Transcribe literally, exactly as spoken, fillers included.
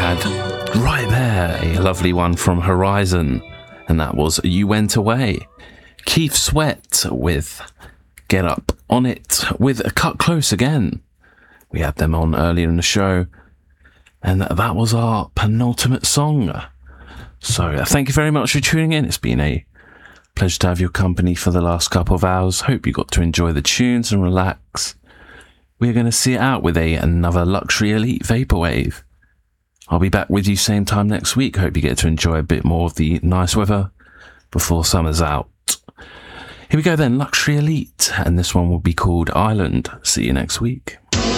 had right there a lovely one from Horizon, and that was You Went Away. Keith Sweat with Get Up On It with a Cut Close again. We had them on earlier in the show, and that was our penultimate song. So uh, thank you very much for tuning in. It's been a pleasure to have your company for the last couple of hours. Hope you got to enjoy the tunes and relax. We're going to see it out with a another Luxury Elite Vaporwave. I'll be back with you same time next week. Hope you get to enjoy a bit more of the nice weather before summer's out. Here we go then, Luxury Elite, and this one will be called Island. See you next week.